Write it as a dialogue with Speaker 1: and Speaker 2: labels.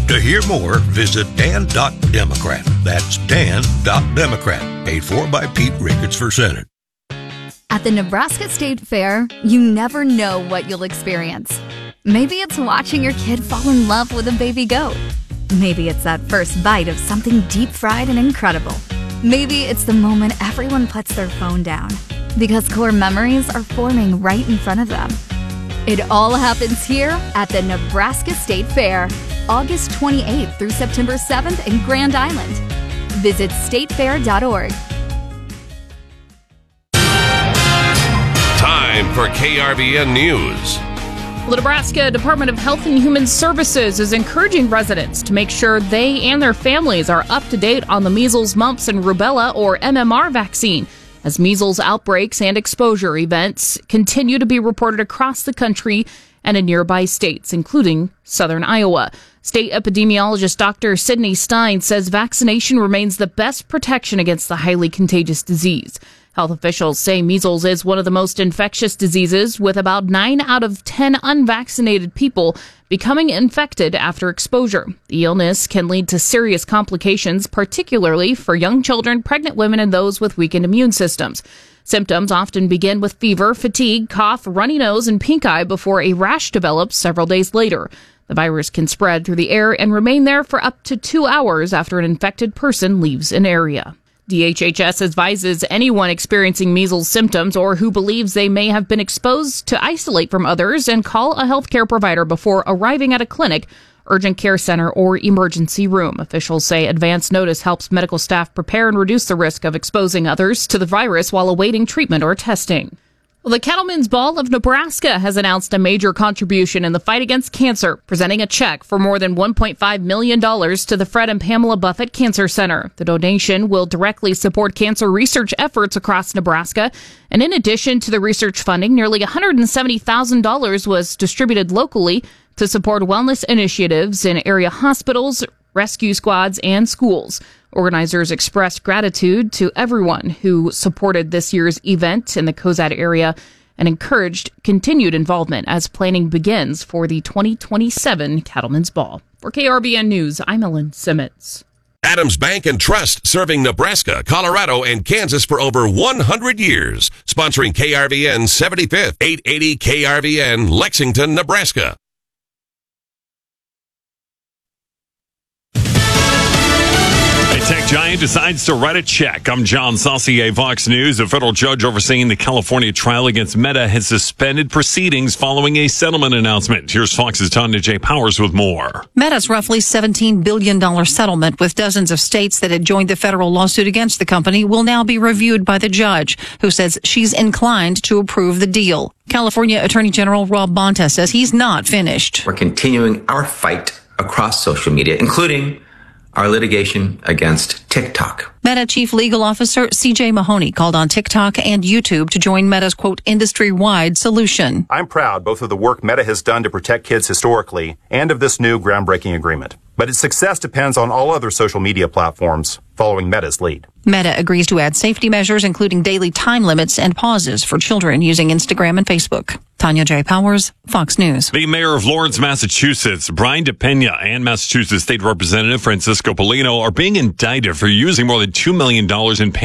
Speaker 1: To hear more, visit Dan.Democrat. That's Dan.Democrat. Paid for by Pete Ricketts for Senate.
Speaker 2: At the Nebraska State Fair, you never know what you'll experience. Maybe it's watching your kid fall in love with a baby goat. Maybe it's that first bite of something deep-fried and incredible. Maybe it's the moment everyone puts their phone down, because core memories are forming right in front of them. It all happens here at the Nebraska State Fair, August 28th through September 7th in Grand Island. Visit statefair.org.
Speaker 3: Time for KRVN News.
Speaker 4: The Nebraska Department of Health and Human Services is encouraging residents to make sure they and their families are up to date on the measles, mumps, and rubella, or MMR vaccine, as measles outbreaks and exposure events continue to be reported across the country and in nearby states, including southern Iowa. State epidemiologist Dr. Sidney Stein says vaccination remains the best protection against the highly contagious disease. Health officials say measles is one of the most infectious diseases, with about 9 out of 10 unvaccinated people becoming infected after exposure. The illness can lead to serious complications, particularly for young children, pregnant women, and those with weakened immune systems. Symptoms often begin with fever, fatigue, cough, runny nose, and pink eye before a rash develops several days later. The virus can spread through the air and remain there for up to 2 hours after an infected person leaves an area. DHHS advises anyone experiencing measles symptoms or who believes they may have been exposed to isolate from others and call a healthcare provider before arriving at a clinic, urgent care center, or emergency room. Officials say advance notice helps medical staff prepare and reduce the risk of exposing others to the virus while awaiting treatment or testing. Well, the Cattlemen's Ball of Nebraska has announced a major contribution in the fight against cancer, presenting a check for more than $1.5 million to the Fred and Pamela Buffett Cancer Center. The donation will directly support cancer research efforts across Nebraska. And in addition to the research funding, nearly $170,000 was distributed locally to support wellness initiatives in area hospitals, rescue squads, and schools. Organizers expressed gratitude to everyone who supported this year's event in the Cozad area and encouraged continued involvement as planning begins for the 2027 Cattlemen's Ball. For KRBN News, I'm Ellen Simmons.
Speaker 3: Adams Bank and Trust, serving Nebraska, Colorado, and Kansas for over 100 years. Sponsoring KRVN 75th, 880 KRVN, Lexington, Nebraska.
Speaker 5: Tech giant decides to write a check. I'm John Saucier, Fox News. A federal judge overseeing the California trial against Meta has suspended proceedings following a settlement announcement. Here's Fox's Tanya J. Powers with more.
Speaker 6: Meta's roughly $17 billion settlement with dozens of states that had joined the federal lawsuit against the company will now be reviewed by the judge, who says she's inclined to approve the deal. California Attorney General Rob Bonta says he's not finished.
Speaker 7: We're continuing our fight across social media, including our litigation against TikTok.
Speaker 6: Meta Chief Legal Officer C.J. Mahoney called on TikTok and YouTube to join Meta's, quote, industry-wide solution.
Speaker 8: I'm proud both of the work Meta has done to protect kids historically and of this new groundbreaking agreement. But its success depends on all other social media platforms following Meta's lead.
Speaker 6: Meta agrees to add safety measures, including daily time limits and pauses for children using Instagram and Facebook. Tanya J. Powers, Fox News.
Speaker 5: The mayor of Lawrence, Massachusetts, Brian DePena, and Massachusetts State Representative Francisco Polino are being indicted for using more than $2 million in